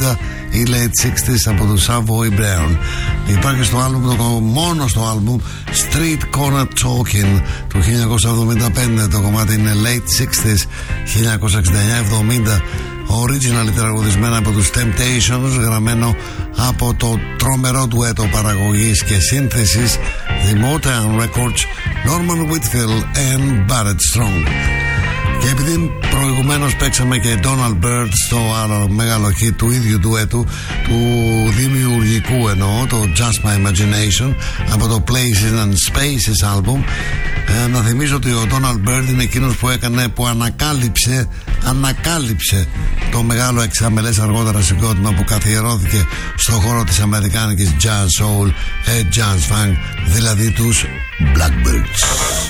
70, οι Late 60s από το Savoy Brown. Υπάρχει στο άλμπουμ, μόνο στο άλμπουμ Street Corner Talking του 1975. Το κομμάτι είναι Late 60s, 1969-70. Original τραγουδισμένα από τους Temptations, γραμμένο από το τρομερό ντουέτο παραγωγής και σύνθεσης The Motown Records, Norman Whitfield and Barrett Strong. Και επειδή προηγουμένως παίξαμε και Donald Byrd στο άλλο μεγάλο hit του ίδιου ντουέτου, του δημιουργικού εννοώ, το Just My Imagination από το Places and Spaces album, να θυμίζω ότι ο Donald Byrd είναι εκείνος που ανακάλυψε το μεγάλο εξαμελές αργότερα συγκρότημα που καθιερώθηκε στο χώρο της αμερικάνικης jazz soul, jazz funk, δηλαδή τους Blackbirds.